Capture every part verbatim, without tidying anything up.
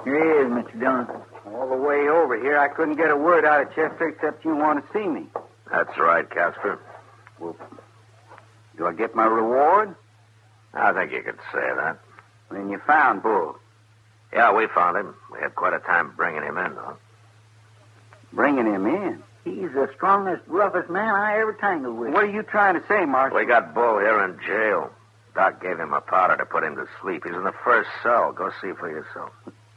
Here he is, Mister Dillon. All the way over here, I couldn't get a word out of Chester except you want to see me. That's right, Casper. Well, do I get my reward? I think you could say that. Then you found Bull. Yeah, we found him. We had quite a time bringing him in, though. Bringing him in? He's the strongest, roughest man I ever tangled with. What are you trying to say, Marshal? We got Bull here in jail. Doc gave him a powder to put him to sleep. He's in the first cell. Go see for yourself.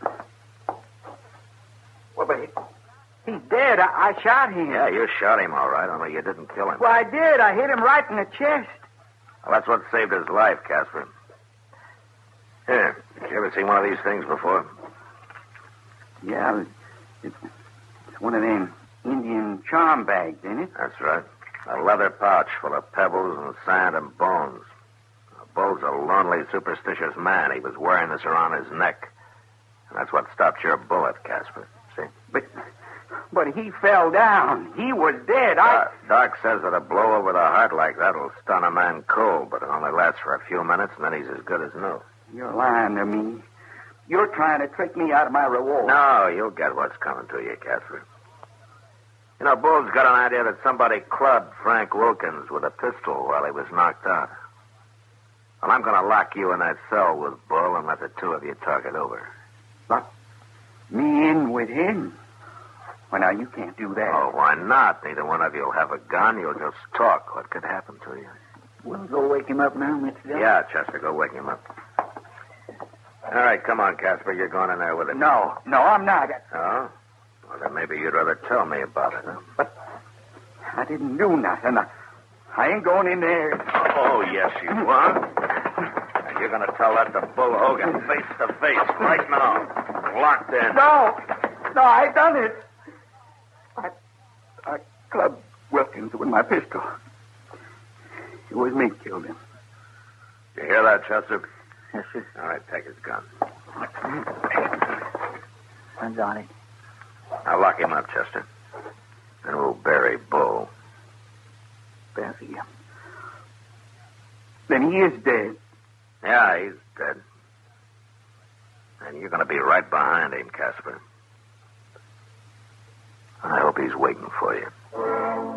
Well, but he, he's dead. I, I shot him. Yeah, you shot him all right, only you didn't kill him. Well, I did. I hit him right in the chest. Well, that's what saved his life, Casper. Here, you ever seen one of these things before? Yeah, it's, it's one of them Indian charm bags, ain't it? That's right. A leather pouch full of pebbles and sand and bones. Bull's a lonely, superstitious man. He was wearing this around his neck. And that's what stopped your bullet, Casper. See? But but he fell down. He was dead. I... Doc, Doc says that a blow over the heart like that will stun a man cold, but it only lasts for a few minutes, and then he's as good as new. You're lying to me. You're trying to trick me out of my reward. No, you'll get what's coming to you, Casper. You know, Bull's got an idea that somebody clubbed Frank Wilkins with a pistol while he was knocked out. Well, I'm going to lock you in that cell with Bull and let the two of you talk it over. Lock me in with him? Well, now, you can't do that. Oh, why not? Neither one of you will have a gun. You'll just talk. What could happen to you? We'll go wake him up now, Mister Dillon. Yeah, Chester, go wake him up. All right, come on, Casper. You're going in there with him. No, no, I'm not. Oh? Well, then maybe you'd rather tell me about it, huh? But I didn't do nothing. I, I ain't going in there. Oh, yes, you are. And you're going to tell that to Bull Hogan face to face right now. Locked in. No, no, I done it. I, I clubbed Wilkins with my pistol. It was me killed him. You hear that, Chester? Yes, sir. All right, take his gun. Guns on it. Now lock him up, Chester. Then we'll bury Bull. Bury him. Then he is dead. Yeah, he's dead. And you're going to be right behind him, Casper. I hope he's waiting for you.